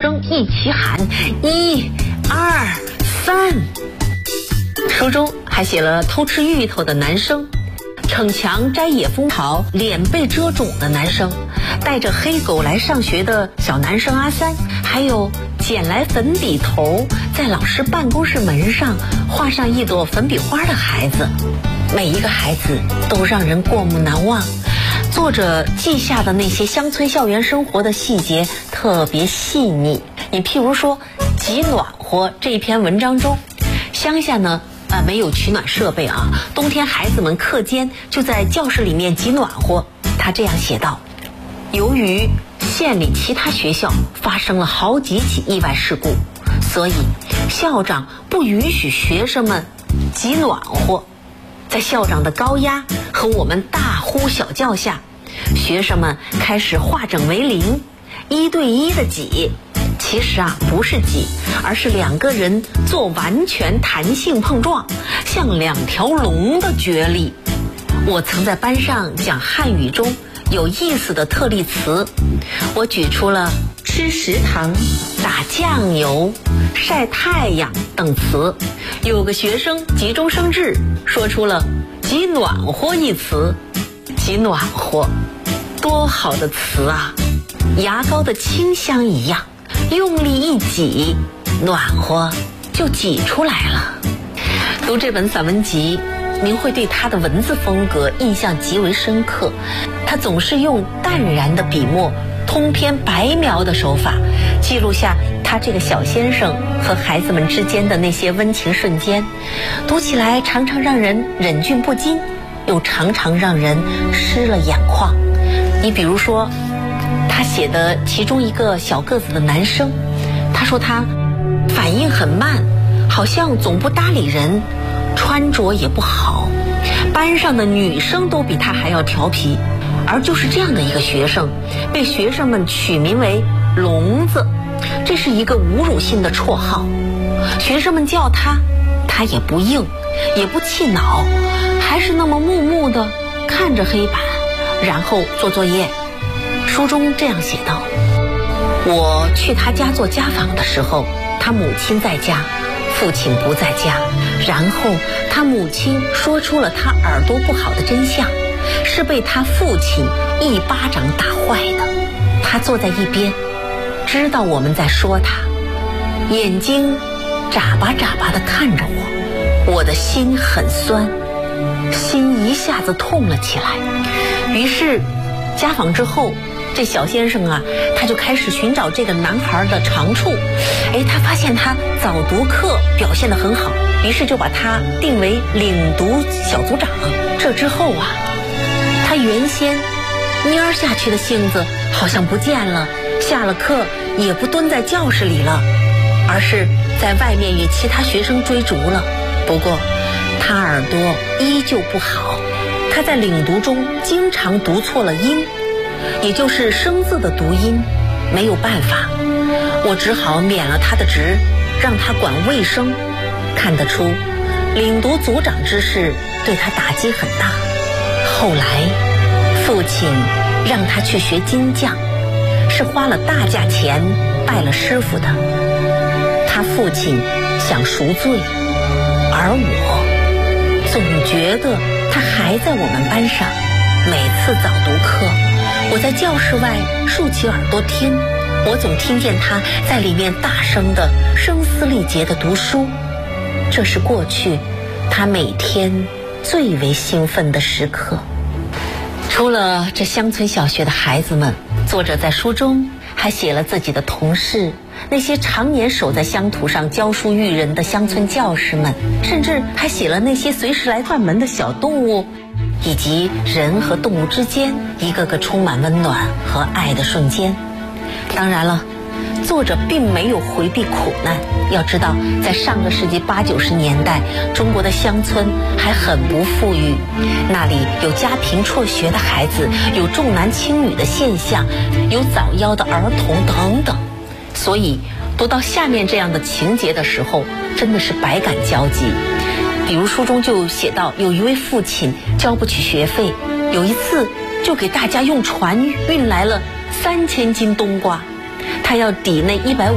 生一起喊1、2、3。书中还写了偷吃芋头的男生，逞强摘野蜂桃脸被遮肿的男生，带着黑狗来上学的小男生阿三，还有捡来粉笔头在老师办公室门上画上一朵粉笔花的孩子。每一个孩子都让人过目难忘，作者记下的那些乡村校园生活的细节特别细腻。你譬如说挤暖和这一篇文章中，乡下呢没有取暖设备啊，冬天孩子们课间就在教室里面挤暖和。他这样写道：由于县里其他学校发生了好几起意外事故，所以校长不允许学生们挤暖和。在校长的高压和我们大呼小叫下，学生们开始化整为零，1对1的挤。其实不是挤，而是2个人做完全弹性碰撞，像2条龙的角力。我曾在班上讲汉语中有意思的特例词，我举出了吃食堂、打酱油、晒太阳等词。有个学生急中生智，说出了挤暖和一词。挤暖和，多好的词啊！牙膏的清香一样，用力一挤，暖和就挤出来了。读这本散文集，您会对他的文字风格印象极为深刻。他总是用淡然的笔墨，通篇白描的手法，记录下他这个小先生和孩子们之间的那些温情瞬间，读起来常常让人忍俊不禁，又常常让人湿了眼眶。你比如说他写的其中一个小个子的男生，他说他反应很慢，好像总不搭理人，穿着也不好，班上的女生都比他还要调皮。而就是这样的一个学生，被学生们取名为聋子，这是一个侮辱性的绰号。学生们叫他，他也不应，也不气恼，还是那么木木的看着黑板，然后做作业。书中这样写道：我去他家做家访的时候，他母亲在家，父亲不在家。然后他母亲说出了他耳朵不好的真相，是被他父亲一巴掌打坏的。他坐在一边，知道我们在说他，眼睛眨巴眨巴地看着我，我的心很酸，心一下子痛了起来。于是家访之后，这小先生他就开始寻找这个男孩的长处。他发现他早读课表现得很好，于是就把他定为领读小组长。这之后他原先蔫下去的性子好像不见了，下了课也不蹲在教室里了，而是在外面与其他学生追逐了。不过他耳朵依旧不好，他在领读中经常读错了音，也就是生字的读音。没有办法，我只好免了他的职，让他管卫生。看得出领读组长之事对他打击很大。后来父亲让他去学金匠，是花了大价钱拜了师傅的。他父亲想赎罪，而我总觉得他还在我们班上。每次早读课，我在教室外竖起耳朵听，我总听见他在里面大声的声嘶力竭的读书。这是过去他每天最为兴奋的时刻。除了这乡村小学的孩子们，作者在书中还写了自己的同事，那些常年守在乡土上教书育人的乡村教师们，甚至还写了那些随时来串门的小动物，以及人和动物之间一个个充满温暖和爱的瞬间。当然了，作者并没有回避苦难。要知道，在上个世纪80、90年代，中国的乡村还很不富裕，那里有家贫辍学的孩子，有重男轻女的现象，有早夭的儿童等等。所以读到下面这样的情节的时候，真的是百感交集。比如书中就写到，有一位父亲交不起学费，有一次就给大家用船运来了3000斤冬瓜，他要抵那150